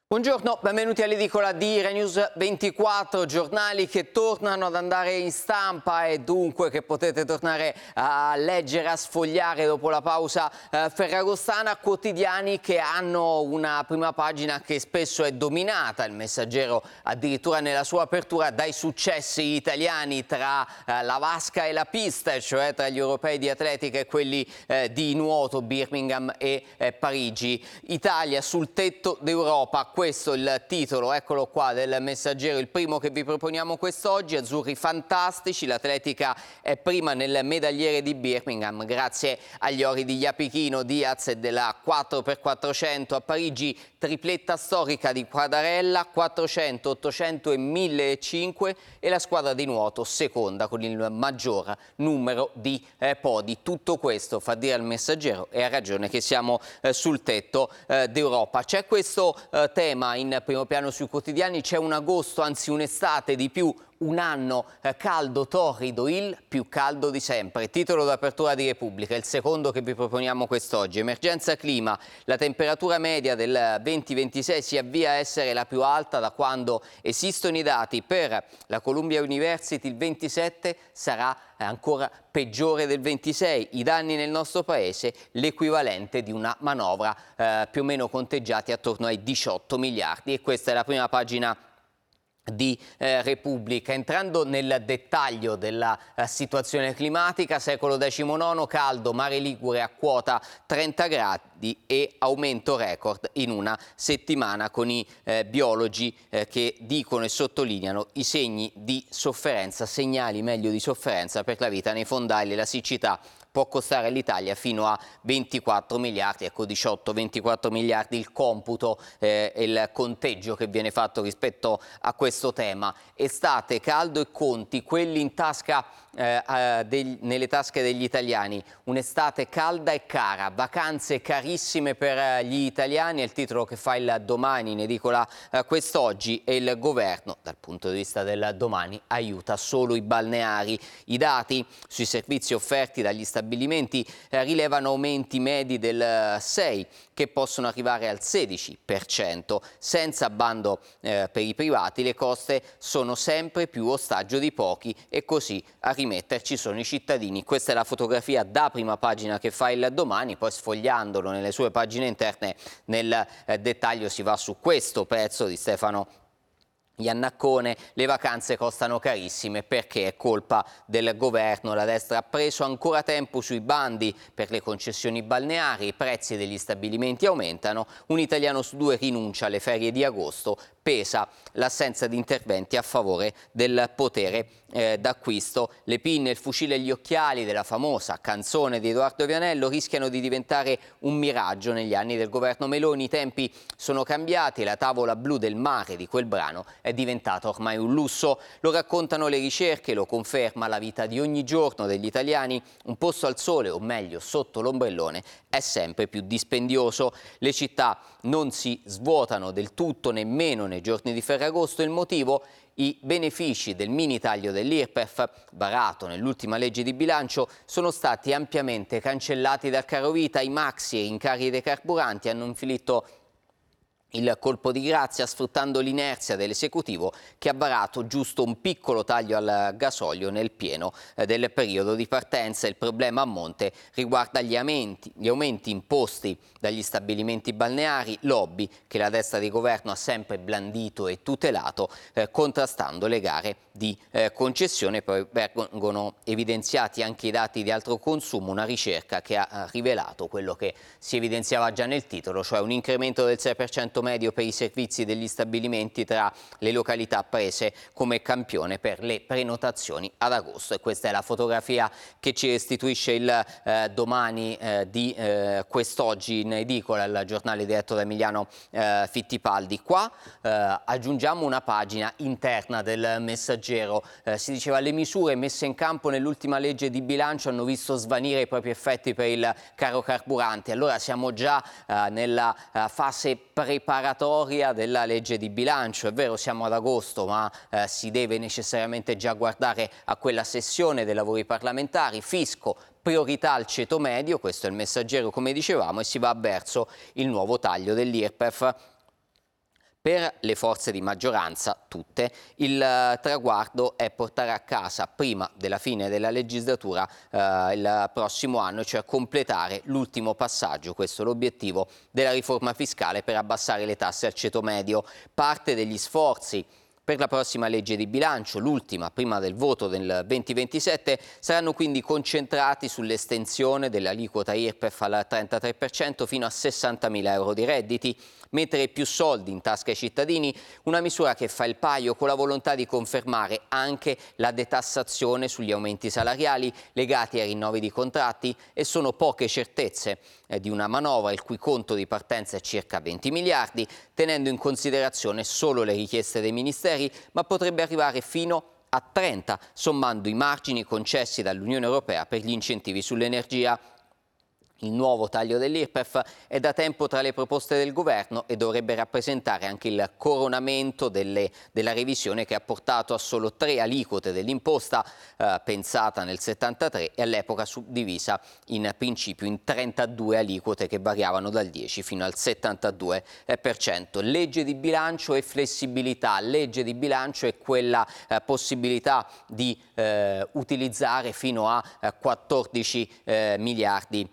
Buongiorno, benvenuti all'edicola di Rai News 24, giornali che tornano ad andare in stampa e dunque che potete tornare a leggere, a sfogliare dopo la pausa ferragostana, quotidiani che hanno una prima pagina che spesso è dominata, il Messaggero addirittura nella sua apertura, dai successi italiani tra la vasca e la pista, cioè tra gli europei di atletica e quelli di nuoto, Birmingham e Parigi. Italia sul tetto d'Europa. Questo è il titolo, eccolo qua, del Messaggero, il primo che vi proponiamo quest'oggi. Azzurri fantastici, l'atletica è prima nel medagliere di Birmingham grazie agli ori di Japichino, Diaz e della 4x400. A Parigi tripletta storica di Quadarella, 400, 800 e 1500, e la squadra di nuoto seconda con il maggior numero di podi. Tutto questo fa dire al Messaggero, e ha ragione, che siamo sul tetto d'Europa. C'è questo tema in primo piano sui quotidiani, c'è un agosto, anzi un'estate di più, un anno caldo, torrido, il più caldo di sempre. Titolo d'apertura di Repubblica, il secondo che vi proponiamo quest'oggi. Emergenza clima, la temperatura media del 2026 si avvia a essere la più alta da quando esistono i dati. Per la Columbia University il 27 sarà ancora peggiore del 26. I danni nel nostro paese l'equivalente di una manovra più o meno conteggiati attorno ai 18 miliardi. E questa è la prima pagina di Repubblica. Entrando nel dettaglio della situazione climatica, secolo XIX, caldo, mare Ligure a quota 30 gradi e aumento record in una settimana, con i biologi che dicono e sottolineano i segni di sofferenza, segnali meglio di sofferenza per la vita nei fondali. La siccità può costare all'Italia fino a 24 miliardi, ecco 18-24 miliardi il computo e il conteggio che viene fatto rispetto a questo tema. Estate, caldo e conti, quelli in tasca, nelle tasche degli italiani. Un'estate calda e cara, vacanze carissime per gli italiani, è il titolo che fa il Domani in edicola quest'oggi, e il governo, dal punto di vista del Domani, aiuta solo i balneari. I dati sui servizi offerti dagli stabilimenti rilevano aumenti medi del 6, che possono arrivare al 16%. Senza bando per i privati, le coste sono sempre più ostaggio di pochi, e così a rimetterci sono i cittadini. Questa è la fotografia da prima pagina che fa il Domani. Poi, sfogliandolo nelle sue pagine interne, nel dettaglio si va su questo pezzo di Stefano Iannaccone: le vacanze costano carissime perché è colpa del governo. La destra ha preso ancora tempo sui bandi per le concessioni balneari, i prezzi degli stabilimenti aumentano, un italiano su due rinuncia alle ferie di agosto, pesa l'assenza di interventi a favore del potere d'acquisto. Le pinne, il fucile e gli occhiali della famosa canzone di Edoardo Vianello rischiano di diventare un miraggio negli anni del governo Meloni. I tempi sono cambiati e la tavola blu del mare di quel brano è diventata ormai un lusso. Lo raccontano le ricerche, lo conferma la vita di ogni giorno degli italiani. Un posto al sole, o meglio sotto l'ombrellone, è sempre più dispendioso. Le città non si svuotano del tutto nemmeno nei giorni di Ferragosto. Il motivo? I benefici del mini taglio dell'IRPEF, varato nell'ultima legge di bilancio, sono stati ampiamente cancellati dal carovita. I maxi e rincari dei carburanti hanno inflitto il colpo di grazia, sfruttando l'inerzia dell'esecutivo, che ha varato giusto un piccolo taglio al gasolio nel pieno del periodo di partenza. Il problema a monte riguarda gli aumenti imposti dagli stabilimenti balneari, lobby che la destra di governo ha sempre blandito e tutelato, contrastando le gare di concessione. Poi vengono evidenziati anche i dati di altro consumo, una ricerca che ha rivelato quello che si evidenziava già nel titolo, cioè un incremento del 6% medio per i servizi degli stabilimenti tra le località prese come campione per le prenotazioni ad agosto. E questa è la fotografia che ci restituisce il Domani di quest'oggi in edicola, il giornale diretto da Emiliano Fittipaldi. Qua aggiungiamo una pagina interna del Messaggero. Si diceva: le misure messe in campo nell'ultima legge di bilancio hanno visto svanire i propri effetti per il caro carburanti. Allora siamo già nella fase preparatoria della legge di bilancio. È vero, siamo ad agosto, ma si deve necessariamente già guardare a quella sessione dei lavori parlamentari. Fisco, priorità al ceto medio, questo è il Messaggero come dicevamo, e si va verso il nuovo taglio dell'IRPEF Per le forze di maggioranza, tutte, il traguardo è portare a casa prima della fine della legislatura il prossimo anno, cioè completare l'ultimo passaggio, questo è l'obiettivo della riforma fiscale per abbassare le tasse al ceto medio. Parte degli sforzi per la prossima legge di bilancio, l'ultima prima del voto del 2027, saranno quindi concentrati sull'estensione dell'aliquota IRPEF al 33% fino a 60.000 euro di redditi, mettere più soldi in tasca ai cittadini, una misura che fa il paio con la volontà di confermare anche la detassazione sugli aumenti salariali legati ai rinnovi di contratti, e sono poche certezze di una manovra il cui conto di partenza è circa 20 miliardi, tenendo in considerazione solo le richieste dei ministeri, ma potrebbe arrivare fino a 30, sommando i margini concessi dall'Unione Europea per gli incentivi sull'energia. Il nuovo taglio dell'IRPEF è da tempo tra le proposte del governo e dovrebbe rappresentare anche il coronamento della revisione che ha portato a solo 3 aliquote dell'imposta pensata nel 73 e all'epoca suddivisa in principio in 32 aliquote che variavano dal 10 fino al 72%. Legge di bilancio e flessibilità. Legge di bilancio è quella possibilità di utilizzare fino a 14 miliardi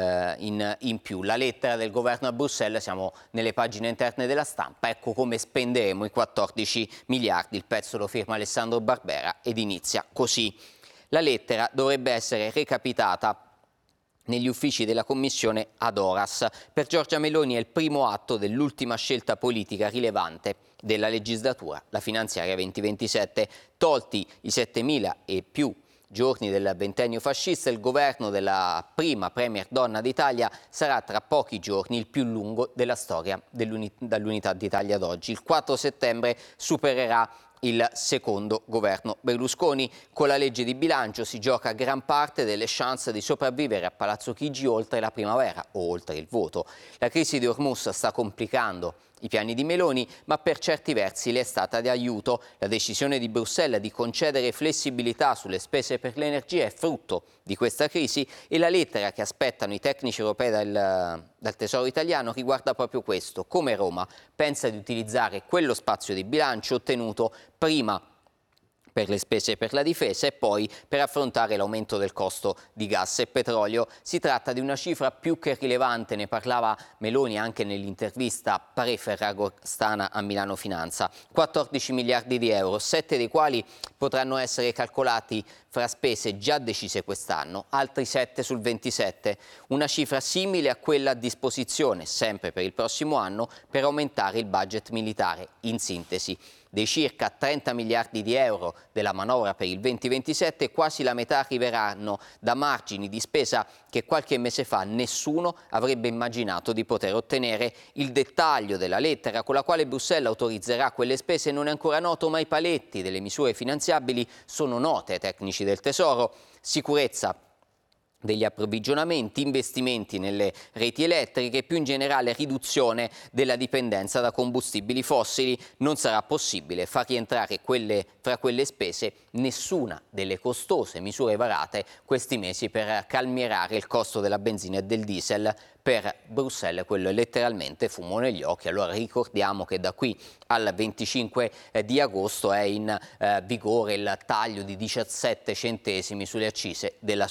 in più. La lettera del governo a Bruxelles, siamo nelle pagine interne della Stampa, ecco come spenderemo i 14 miliardi, il pezzo lo firma Alessandro Barbera ed inizia così. La lettera dovrebbe essere recapitata negli uffici della Commissione ad horas. Per Giorgia Meloni è il primo atto dell'ultima scelta politica rilevante della legislatura, la finanziaria 2027. Tolti i 7.000 e più giorni del ventennio fascista, il governo della prima premier donna d'Italia sarà tra pochi giorni il più lungo della storia dall'unità d'Italia ad oggi. Il 4 settembre supererà il secondo governo Berlusconi. Con la legge di bilancio si gioca gran parte delle chance di sopravvivere a Palazzo Chigi oltre la primavera o oltre il voto. La crisi di Hormuz sta complicando i piani di Meloni, ma per certi versi le è stata di aiuto. La decisione di Bruxelles di concedere flessibilità sulle spese per l'energia è frutto di questa crisi e la lettera che aspettano i tecnici europei dal Tesoro italiano riguarda proprio questo: come Roma pensa di utilizzare quello spazio di bilancio ottenuto prima per le spese per la difesa e poi per affrontare l'aumento del costo di gas e petrolio. Si tratta di una cifra più che rilevante, ne parlava Meloni anche nell'intervista pre-Ferragostana a Milano Finanza. 14 miliardi di euro, 7 dei quali potranno essere calcolati fra spese già decise quest'anno, altri 7 sul 27, una cifra simile a quella a disposizione, sempre per il prossimo anno, per aumentare il budget militare. In sintesi, dei circa 30 miliardi di euro della manovra per il 2027, quasi la metà arriveranno da margini di spesa che qualche mese fa nessuno avrebbe immaginato di poter ottenere. Il dettaglio della lettera con la quale Bruxelles autorizzerà quelle spese non è ancora noto, ma i paletti delle misure finanziabili sono note ai tecnici del Tesoro: sicurezza degli approvvigionamenti, investimenti nelle reti elettriche e più in generale riduzione della dipendenza da combustibili fossili. Non sarà possibile far rientrare fra quelle spese nessuna delle costose misure varate questi mesi per calmierare il costo della benzina e del diesel. Per Bruxelles quello è letteralmente fumo negli occhi. Allora ricordiamo che da qui al 25 di agosto è in vigore il taglio di 17 centesimi sulle accise del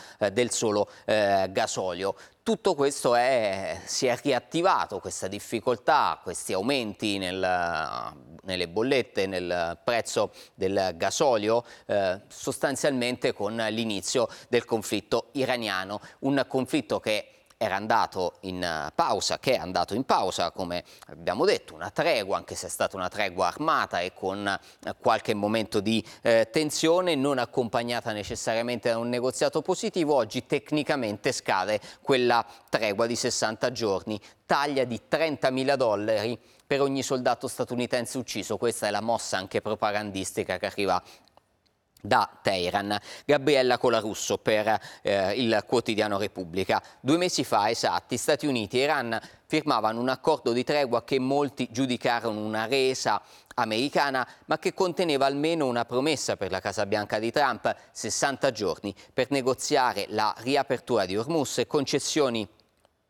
solo gasolio. Tutto questo si è riattivato, questa difficoltà, questi aumenti nelle bollette, nel prezzo del gasolio, sostanzialmente con l'inizio del conflitto iraniano, un conflitto che era andato in pausa, come abbiamo detto, una tregua, anche se è stata una tregua armata e con qualche momento di tensione, non accompagnata necessariamente da un negoziato positivo. Oggi tecnicamente scade quella tregua di 60 giorni, taglia di $30.000 per ogni soldato statunitense ucciso. Questa è la mossa anche propagandistica che arriva da Teheran. Gabriella Colarusso per il quotidiano Repubblica. 2 mesi fa esatti, Stati Uniti e Iran firmavano un accordo di tregua che molti giudicarono una resa americana, ma che conteneva almeno una promessa per la Casa Bianca di Trump: 60 giorni per negoziare la riapertura di Hormuz e concessioni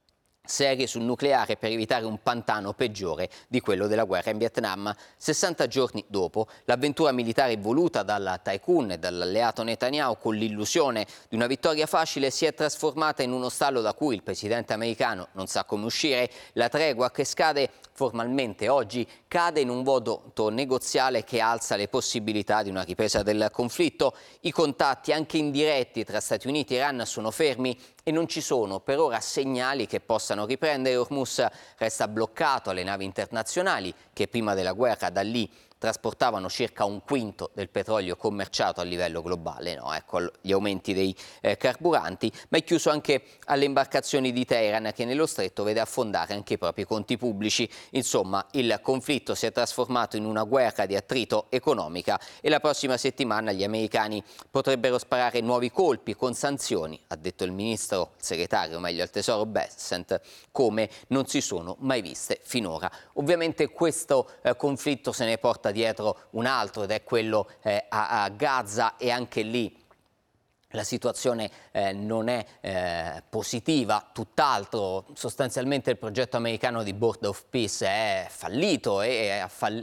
serie sul nucleare per evitare un pantano peggiore di quello della guerra in Vietnam. 60 giorni dopo, l'avventura militare voluta dal tycoon e dall'alleato Netanyahu con l'illusione di una vittoria facile si è trasformata in uno stallo da cui il presidente americano non sa come uscire. La tregua che scade formalmente oggi cade in un voto negoziale che alza le possibilità di una ripresa del conflitto. I contatti anche indiretti tra Stati Uniti e Iran sono fermi e non ci sono per ora segnali che possano riprendere. Hormuz resta bloccato alle navi internazionali che prima della guerra da lì trasportavano circa un quinto del petrolio commerciato a livello globale, no? Ecco gli aumenti dei carburanti, ma è chiuso anche alle imbarcazioni di Teheran che nello stretto vede affondare anche i propri conti pubblici. Insomma, il conflitto si è trasformato in una guerra di attrito economica e la prossima settimana gli americani potrebbero sparare nuovi colpi con sanzioni, ha detto il segretario meglio al Tesoro Bessent, come non si sono mai viste finora. Ovviamente questo conflitto se ne porta dietro un altro ed è quello a Gaza, e anche lì la situazione non è positiva, tutt'altro. Sostanzialmente il progetto americano di Board of Peace è fallito e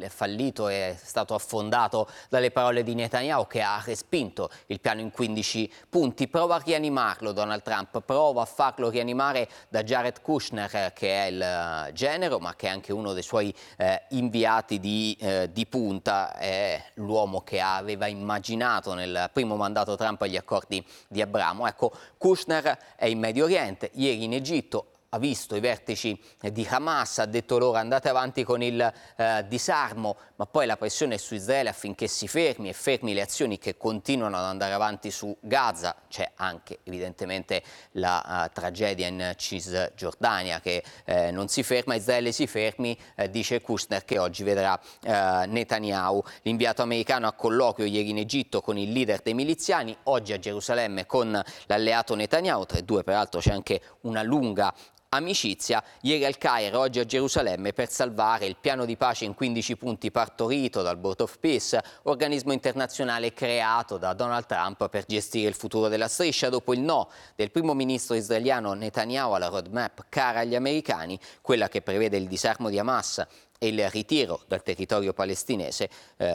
è stato affondato dalle parole di Netanyahu, che ha respinto il piano in 15 punti. Prova a rianimarlo Donald Trump, prova a farlo rianimare da Jared Kushner, che è il genero ma che è anche uno dei suoi inviati di punta, è l'uomo che aveva immaginato nel primo mandato Trump agli accordi di Abramo. Ecco, Kushner è in Medio Oriente, ieri in Egitto, ha visto i vertici di Hamas, ha detto loro andate avanti con il disarmo, ma poi la pressione è su Israele affinché si fermi e fermi le azioni che continuano ad andare avanti su Gaza. C'è anche evidentemente la tragedia in Cisgiordania che non si ferma, Israele si fermi, dice Kushner, che oggi vedrà Netanyahu. L'inviato americano a colloquio ieri in Egitto con il leader dei miliziani, oggi a Gerusalemme con l'alleato Netanyahu, tra i due peraltro c'è anche una lunga amicizia. Ieri al Cairo, oggi a Gerusalemme per salvare il piano di pace in 15 punti partorito dal Board of Peace, organismo internazionale creato da Donald Trump per gestire il futuro della striscia dopo il no del primo ministro israeliano Netanyahu alla roadmap cara agli americani, quella che prevede il disarmo di Hamas e il ritiro dal territorio palestinese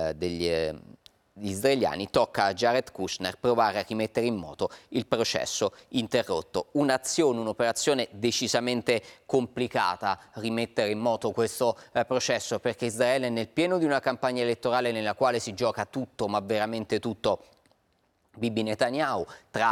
degli israeliani. Tocca a Jared Kushner provare a rimettere in moto il processo interrotto. Un'azione, un'operazione decisamente complicata, rimettere in moto questo processo, perché Israele è nel pieno di una campagna elettorale nella quale si gioca tutto, ma veramente tutto. Bibi Netanyahu, tra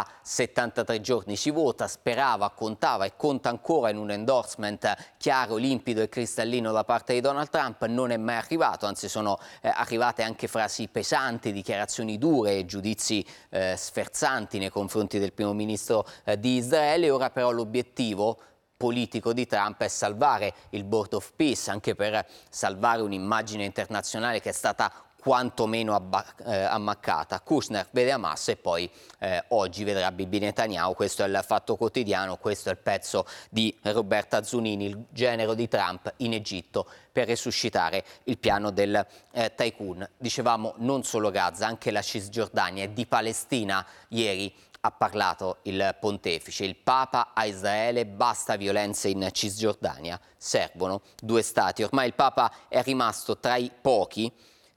73 giorni si vota, sperava, contava e conta ancora in un endorsement chiaro, limpido e cristallino da parte di Donald Trump. Non è mai arrivato, anzi sono arrivate anche frasi pesanti, dichiarazioni dure e giudizi sferzanti nei confronti del primo ministro di Israele. Ora però l'obiettivo politico di Trump è salvare il Board of Peace, anche per salvare un'immagine internazionale che è stata quantomeno ammaccata. Kushner vede Hamas e poi oggi vedrà Bibi Netanyahu. Questo è il Fatto Quotidiano, questo è il pezzo di Roberta Zunini, il genero di Trump in Egitto per resuscitare il piano del tycoon. Dicevamo non solo Gaza, anche la Cisgiordania e di Palestina ieri ha parlato il pontefice. Il Papa a Israele: basta violenze in Cisgiordania, servono due stati. Ormai il Papa è rimasto tra i pochi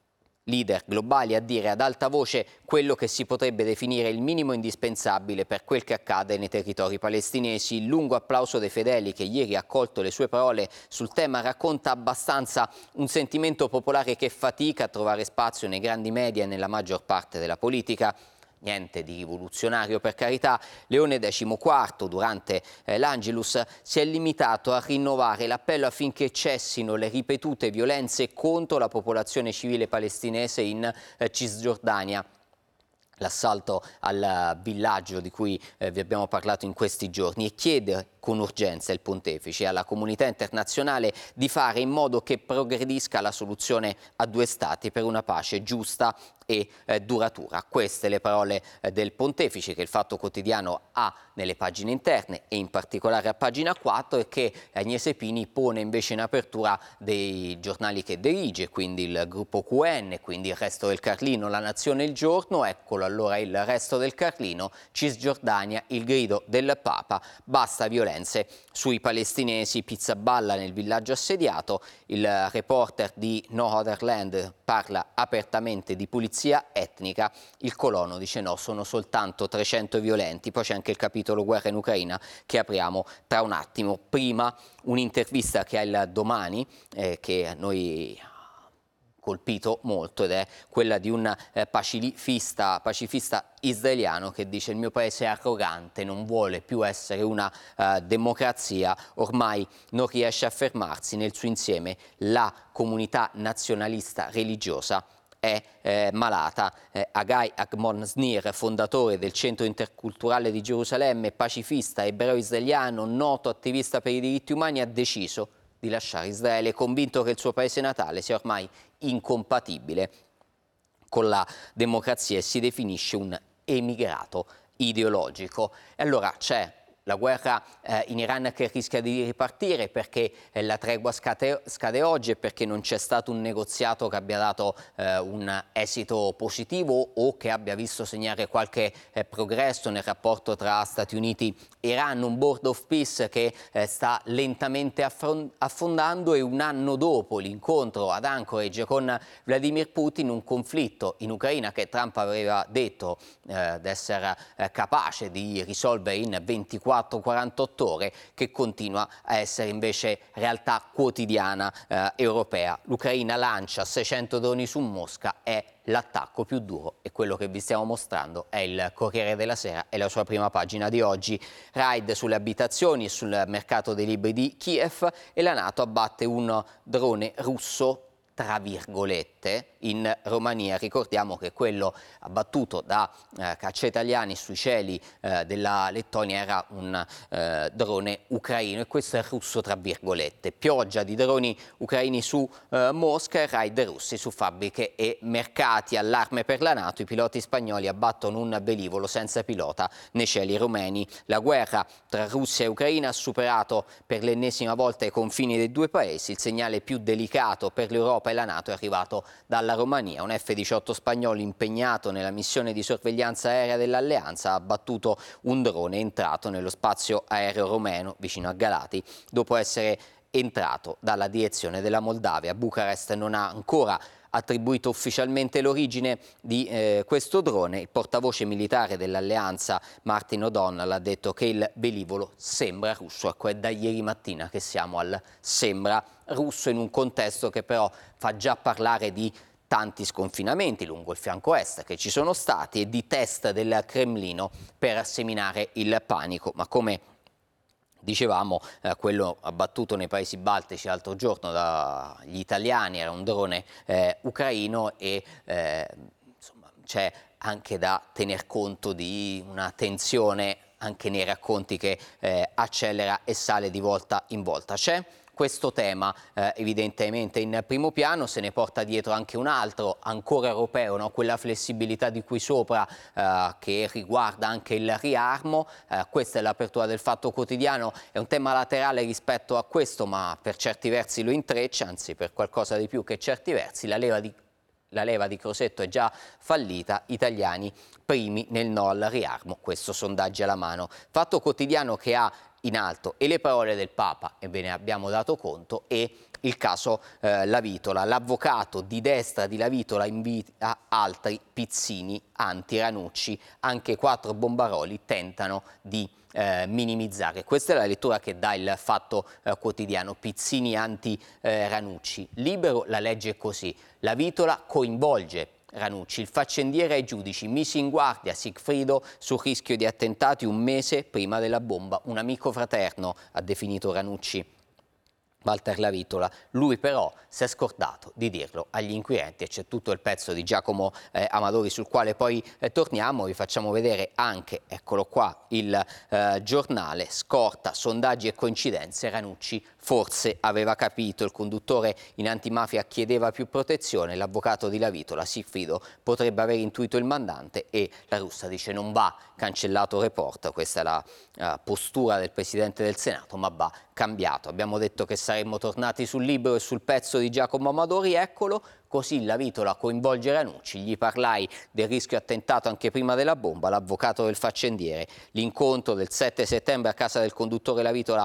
leader globali a dire ad alta voce quello che si potrebbe definire il minimo indispensabile per quel che accade nei territori palestinesi. Il lungo applauso dei fedeli che ieri ha accolto le sue parole sul tema racconta abbastanza un sentimento popolare che fatica a trovare spazio nei grandi media e nella maggior parte della politica. Niente di rivoluzionario, per carità. Leone XIV, durante l'Angelus, si è limitato a rinnovare l'appello affinché cessino le ripetute violenze contro la popolazione civile palestinese in Cisgiordania. L'assalto al villaggio di cui vi abbiamo parlato in questi giorni, e chiede con urgenza il pontefice alla comunità internazionale di fare in modo che progredisca la soluzione a due stati per una pace giusta e duratura. Queste le parole del pontefice che il Fatto Quotidiano ha nelle pagine interne e in particolare a pagina 4, e che Agnese Pini pone invece in apertura dei giornali che dirige, quindi il gruppo QN, quindi il Resto del Carlino, La Nazione, Il Giorno. Eccolo allora il Resto del Carlino: Cisgiordania, il grido del Papa, basta violenza violenze sui palestinesi. Pizzaballa nel villaggio assediato, il reporter di No Other Land parla apertamente di pulizia etnica, il colono dice no, sono soltanto 300 violenti. Poi c'è anche il capitolo guerra in Ucraina che apriamo tra un attimo. Prima un'intervista che ha il Domani, che a noi colpito molto, ed è quella di un pacifista israeliano che dice: il mio paese è arrogante, non vuole più essere una democrazia, ormai non riesce a fermarsi nel suo insieme. La comunità nazionalista religiosa è malata. Hagai Agmon Snir, fondatore del Centro Interculturale di Gerusalemme, pacifista ebreo israeliano, noto attivista per i diritti umani, ha deciso di lasciare Israele, convinto che il suo paese natale sia ormai incompatibile con la democrazia e si definisce un emigrato ideologico. E allora c'è la guerra in Iran che rischia di ripartire perché la tregua scade oggi e perché non c'è stato un negoziato che abbia dato un esito positivo o che abbia visto segnare qualche progresso nel rapporto tra Stati Uniti e Iran, un board of peace che sta lentamente affondando, e un anno dopo l'incontro ad Anchorage con Vladimir Putin, un conflitto in Ucraina che Trump aveva detto d'essere capace di risolvere in 24-48 ore, che continua a essere invece realtà quotidiana europea. L'Ucraina lancia 600 droni su Mosca, è l'attacco più duro, e quello che vi stiamo mostrando è il Corriere della Sera e la sua prima pagina di oggi. Raid sulle abitazioni e sul mercato dei libri di Kiev, e la NATO abbatte un drone russo tra virgolette in Romania. Ricordiamo che quello abbattuto da caccia italiani sui cieli della Lettonia era un drone ucraino, e questo è russo tra virgolette. Pioggia di droni ucraini su Mosca e raid russi su fabbriche e mercati. Allarme per la NATO, i piloti spagnoli abbattono un velivolo senza pilota nei cieli rumeni. La guerra tra Russia e Ucraina ha superato per l'ennesima volta i confini dei due paesi. Il segnale più delicato per l'Europa e la NATO è arrivato dalla Romania. Un F-18 spagnolo impegnato nella missione di sorveglianza aerea dell'Alleanza ha abbattuto un drone entrato nello spazio aereo romeno vicino a Galati dopo essere entrato dalla direzione della Moldavia. Bucarest non ha ancora attribuito ufficialmente l'origine di questo drone. Il portavoce militare dell'Alleanza Martin O'Donnell ha detto che il velivolo sembra russo. Ecco, è da ieri mattina che siamo al sembra russo, in un contesto che però fa già parlare di tanti sconfinamenti lungo il fianco est che ci sono stati e di test del Cremlino per seminare il panico. Ma come dicevamo, quello abbattuto nei paesi baltici l'altro giorno dagli italiani era un drone ucraino, e insomma, c'è anche da tener conto di una tensione anche nei racconti che accelera e sale di volta in volta. C'è questo tema evidentemente in primo piano, se ne porta dietro anche un altro, ancora europeo, no? Quella flessibilità di cui sopra che riguarda anche il riarmo. Questa è l'apertura del Fatto Quotidiano, è un tema laterale rispetto a questo, ma per certi versi lo intreccia, anzi per qualcosa di più che certi versi. La leva di Crosetto è già fallita, italiani primi nel no al riarmo, questo sondaggi alla mano. Fatto Quotidiano che ha in alto e le parole del Papa, e ve ne abbiamo dato conto, e il caso Lavitola. L'avvocato di destra di Lavitola invita altri pizzini anti-Ranucci, anche 4 bombaroli tentano di minimizzare. Questa è la lettura che dà il Fatto Quotidiano. Pizzini anti-Ranucci. Libero la legge è così. Lavitola coinvolge Ranucci, il faccendiere ai giudici, misi in guardia Sigfrido sul rischio di attentati un mese prima della bomba. Un amico fraterno, ha definito Ranucci Walter Lavitola. Lui però si è scordato di dirlo agli inquirenti, e c'è tutto il pezzo di Giacomo Amadori sul quale poi torniamo. Vi facciamo vedere anche, eccolo qua, il giornale. Scorta, sondaggi e coincidenze, Ranucci forse aveva capito, il conduttore in antimafia chiedeva più protezione, l'avvocato di Lavitola, Sigfrido, potrebbe aver intuito il mandante, e la Russa dice non va cancellato report. Questa è la postura del Presidente del Senato, ma va cambiato. Abbiamo detto che saremmo tornati sul libro e sul pezzo di Giacomo Amadori, eccolo. Così Lavitola coinvolge Ranucci, gli parlai del rischio attentato anche prima della bomba, l'avvocato del faccendiere. L'incontro del 7 settembre a casa del conduttore Lavitola,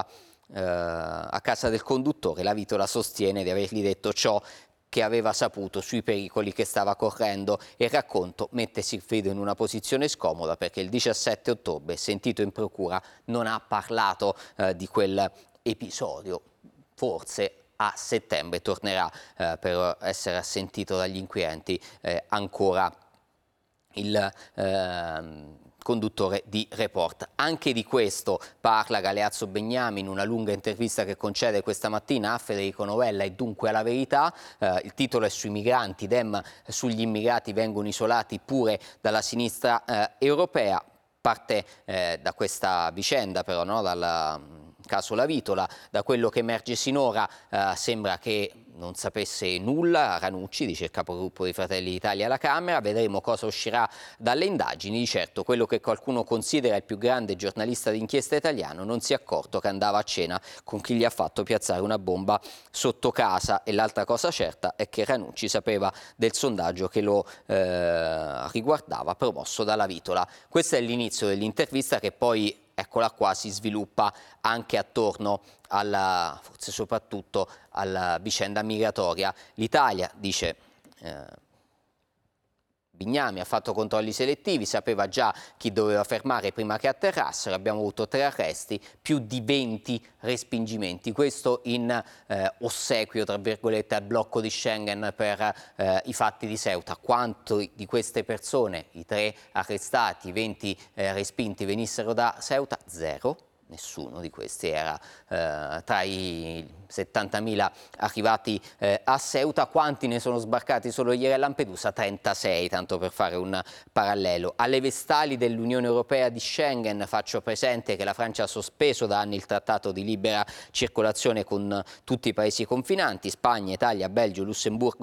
Lavitola sostiene di avergli detto ciò che aveva saputo sui pericoli che stava correndo, e il racconto mette Sigfrido in una posizione scomoda perché il 17 ottobre, sentito in procura, non ha parlato di quell'episodio. Forse a settembre tornerà per essere assentito dagli inquirenti ancora il conduttore di Report. Anche di questo parla Galeazzo Begnami in una lunga intervista che concede questa mattina a Federico Novella e dunque alla Verità. Il titolo è sui migranti, Dem sugli immigrati vengono isolati pure dalla sinistra europea. Parte da questa vicenda però, no? Dal caso Lavitola, da quello che emerge sinora sembra che non sapesse nulla Ranucci, dice il capogruppo di Fratelli d'Italia alla Camera. Vedremo cosa uscirà dalle indagini. Di certo quello che qualcuno considera il più grande giornalista d'inchiesta italiano non si è accorto che andava a cena con chi gli ha fatto piazzare una bomba sotto casa, e l'altra cosa certa è che Ranucci sapeva del sondaggio che lo riguardava, promosso da Lavitola. Questo è l'inizio dell'intervista che poi, eccola qua, si sviluppa anche attorno alla, forse soprattutto alla vicenda migratoria. L'Italia, dice Bignami, ha fatto controlli selettivi, sapeva già chi doveva fermare prima che atterrassero, abbiamo avuto 3 arresti, più di 20 respingimenti, questo in ossequio, tra virgolette, al blocco di Schengen per i fatti di Ceuta. Quanto di queste persone, i 3 arrestati, 20 respinti, venissero da Ceuta? 0. Nessuno di questi era tra i 70.000 arrivati a Ceuta. Quanti ne sono sbarcati solo ieri a Lampedusa? 36, tanto per fare un parallelo. Alle vestali dell'Unione Europea di Schengen faccio presente che la Francia ha sospeso da anni il trattato di libera circolazione con tutti i paesi confinanti, Spagna, Italia, Belgio, Lussemburgo